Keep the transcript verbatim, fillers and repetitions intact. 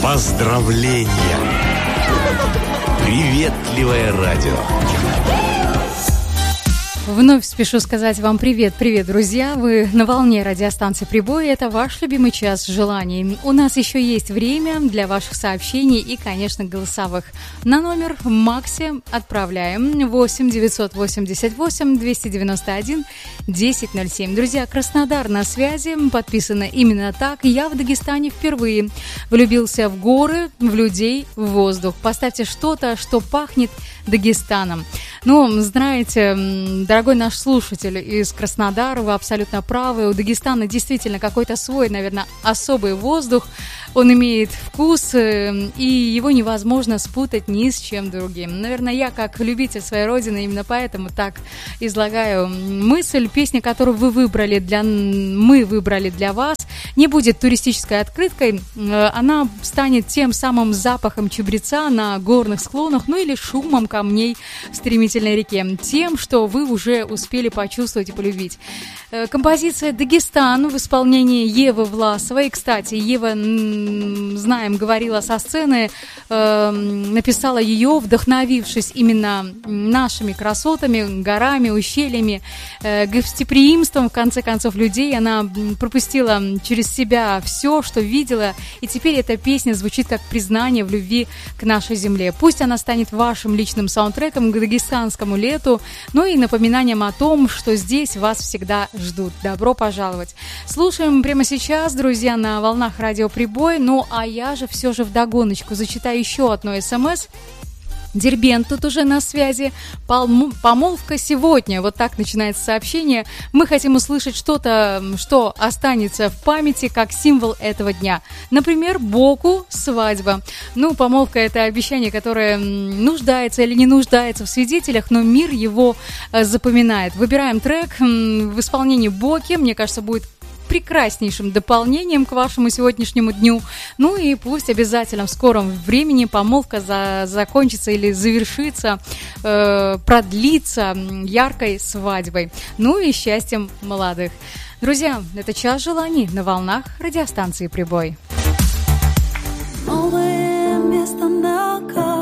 Поздравления! Приветливое радио! Вновь спешу сказать вам привет, привет, друзья! Вы на волне радиостанции «Прибой». Это ваш любимый час желаний. У нас еще есть время для ваших сообщений и, конечно, голосовых. На номер Макси отправляем восемь девятьсот восемьдесят восемь двести девяносто один десять ноль семь. Друзья, Краснодар на связи, подписано именно так. Я в Дагестане впервые. Влюбился в горы, в людей, в воздух. Поставьте что-то, что пахнет Дагестаном. Ну, знаете, дорогой наш слушатель из Краснодара, вы абсолютно правы. У Дагестана действительно какой-то свой, наверное, особый воздух. Он имеет вкус, и его невозможно спутать ни с чем другим. Наверное, я, как любитель своей родины, именно поэтому так излагаю мысль. Песня, которую вы выбрали для... мы выбрали для вас, не будет туристической открыткой. Она станет тем самым запахом чабреца на горных склонах, ну или шумом камней в стремительной реке. Тем, что вы уже успели почувствовать и полюбить. Композиция «Дагестан» в исполнении Евы Власовой. Кстати, Ева, знаем, говорила со сцены, э, написала ее, вдохновившись именно нашими красотами, горами, ущельями, э, гостеприимством, в конце концов, людей. Она пропустила через себя все, что видела, и теперь эта песня звучит как признание в любви к нашей земле. Пусть она станет вашим личным саундтреком к дагестанскому лету, ну и напоминанием о том, что здесь вас всегда ждут. Добро пожаловать! Слушаем прямо сейчас, друзья, на волнах радио «Прибой». Ну, а я же все же вдогоночку зачитаю еще одно смс. Дербент тут уже на связи. Помолвка сегодня. Вот так начинается сообщение. Мы хотим услышать что-то, что останется в памяти как символ этого дня. Например, Боку свадьба. Ну, помолвка — это обещание, которое нуждается или не нуждается в свидетелях, но мир его запоминает. Выбираем трек в исполнении Боки. Мне кажется, будет прекраснейшим дополнением к вашему сегодняшнему дню. Ну и пусть обязательно в скором времени помолвка за, закончится или завершится, э, продлится яркой свадьбой. Ну и счастьем молодых. Друзья, это час желаний на волнах радиостанции «Прибой». Новое место на карте.